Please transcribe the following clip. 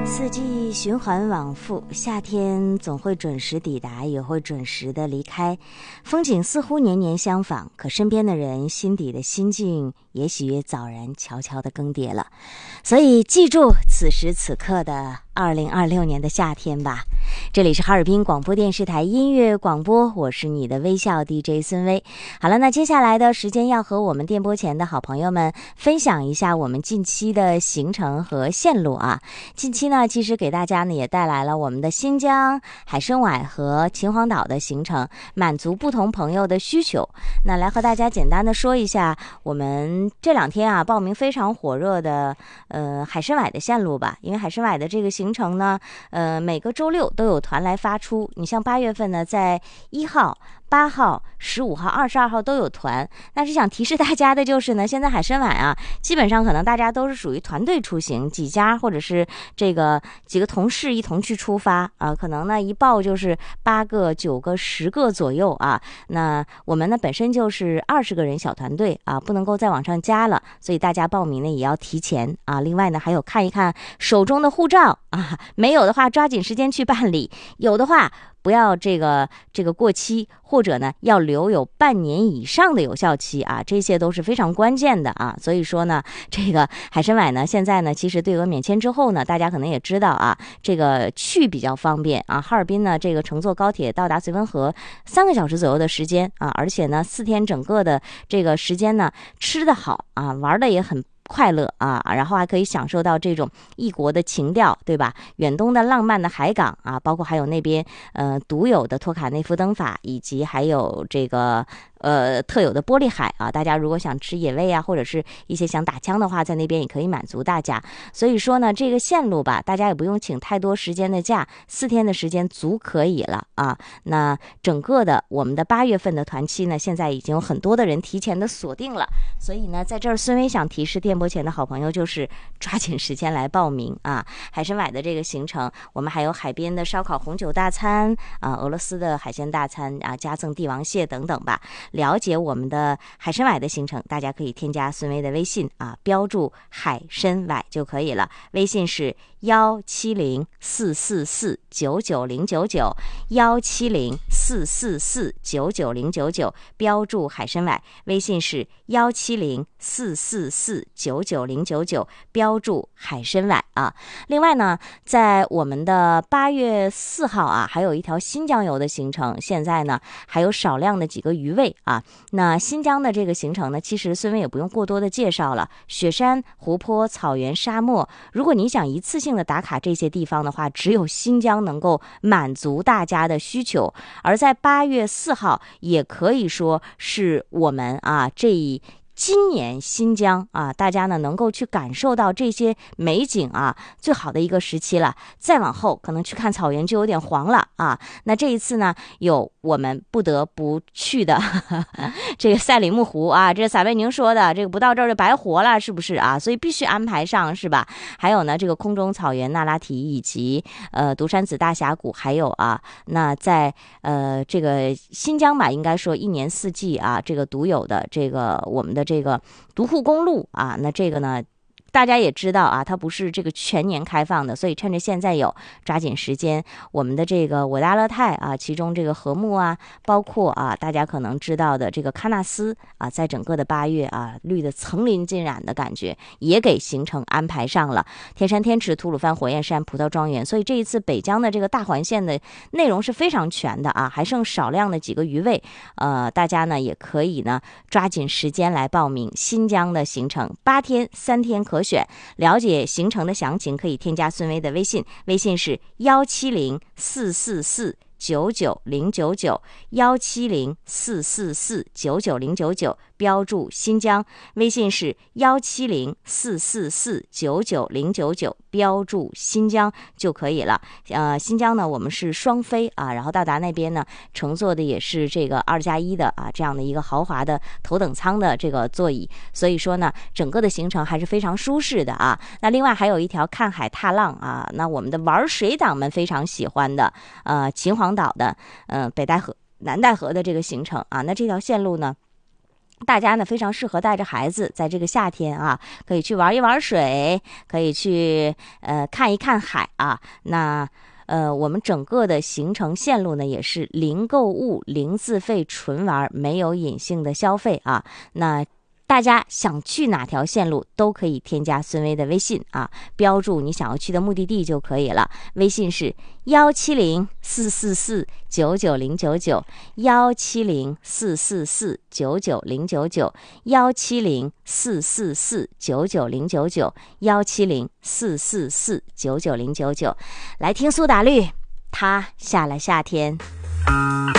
四季循环往复，夏天总会准时抵达，也会准时的离开。风景似乎年年相仿，可身边的人心底的心境也许也早然悄悄的更迭了。所以记住此时此刻的2026年的夏天吧。这里是哈尔滨广播电视台音乐广播，我是你的微笑 DJ 孙薇。好了，那接下来的时间要和我们电波前的好朋友们分享一下我们近期的行程和线路啊。近期呢，其实给大家呢也带来了我们的新疆、海参崴和秦皇岛的行程，满足不同朋友的需求。那来和大家简单的说一下我们这2天啊报名非常火热的海参崴的线路吧。因为海参崴的这个行程呢，每个周六都有团来发出。你像8月份呢，在1号、8号、15号、22号都有团。但是想提示大家的就是呢，现在海参崴啊，基本上可能大家都是属于团队出行，几家或者是这个几个同事一同去出发啊，可能呢一报就是8个、9个、10个左右啊。那我们呢本身就是20个人小团队啊，不能够再往上加了，所以大家报名呢也要提前啊。另外呢，还有看一看手中的护照啊，没有的话抓紧时间去办理，有的话不要这个过期，或者呢要留有半年以上的有效期啊，这些都是非常关键的啊。所以说呢，这个海参崴呢，现在呢其实对额免签之后呢，大家可能也知道啊，这个去比较方便啊。哈尔滨呢，这个乘坐高铁到达绥芬河3个小时左右的时间啊，而且呢4天整个的这个时间呢，吃得好啊，玩的也很快乐啊，然后还可以享受到这种异国的情调，对吧？远东的浪漫的海港啊，包括还有那边独有的托卡内夫灯法，以及还有这个特有的玻璃海啊。大家如果想吃野味啊，或者是一些想打枪的话，在那边也可以满足大家。所以说呢，这个线路吧，大家也不用请太多时间的假，4天的时间足可以了啊。那整个的我们的8月份的团期呢，现在已经有很多的人提前的锁定了。所以呢，在这儿孙薇想提示电波前的好朋友，就是抓紧时间来报名啊。海参崴的这个行程，我们还有海边的烧烤红酒大餐啊，俄罗斯的海鲜大餐啊，加赠帝王蟹等等吧。了解我们的海参崴的行程，大家可以添加孙薇的微信啊，标注海参崴就可以了。微信是17044499099，170449999，标注海参崴。微信是17044499099，标注海参崴啊。另外呢，在我们的8月4号啊，还有一条新疆游的行程，现在呢还有少量的几个余位啊。那新疆的这个行程呢，其实孙薇也不用过多的介绍了，雪山、湖泊、草原、沙漠，如果你想一次性的打卡这些地方的话，只有新疆能够满足大家的需求。而在8月4号，也可以说是我们啊今年新疆啊，大家呢能够去感受到这些美景啊，最好的一个时期了。再往后可能去看草原就有点黄了啊。那这一次呢，有我们不得不去的这个赛里木湖啊，这是撒贝宁说的，这个不到这儿就白活了，是不是啊？所以必须安排上，是吧？还有呢，这个空中草原那拉提以及独山子大峡谷，还有啊，那在这个新疆吧，应该说一年四季啊，这个独有的这个我们的这个独库公路啊，那这个呢大家也知道啊，它不是这个全年开放的，所以趁着现在有，抓紧时间。我们的这个我大勒泰啊，其中这个禾木啊，包括啊大家可能知道的这个喀纳斯啊，在整个的8月啊，绿的层林尽染的感觉也给行程安排上了。天山天池、吐鲁番火焰山、葡萄庄园，所以这一次北疆的这个大环线的内容是非常全的啊，还剩少量的几个余位，大家呢也可以呢抓紧时间来报名新疆的行程，8天3天可选。了解行程的详情，可以添加孙薇的微信，微信是17044999099，170449999，标注新疆。微信是17044999099，标注新疆就可以了。新疆呢，我们是双飞啊，然后到达那边呢，乘坐的也是这个2+1的啊这样的一个豪华的头等舱的这个座椅，所以说呢，整个的行程还是非常舒适的啊。那另外还有一条看海踏浪啊，那我们的玩水党们非常喜欢的秦皇岛的北戴河、南戴河的这个行程啊，那这条线路呢， 大家呢非常适合带着孩子，在这个夏天啊，可以去玩一玩水，可以去看一看海啊。那我们整个的行程线路呢，也是零购物、零自费、纯玩，没有隐性的消费啊。那大家想去哪条线路都可以添加孙薇的微信啊，标注你想要去的目的地就可以了。微信是170-444-99099 170-444-99099 170-444-99099 170-444-99099。来听苏打绿，他下了夏天。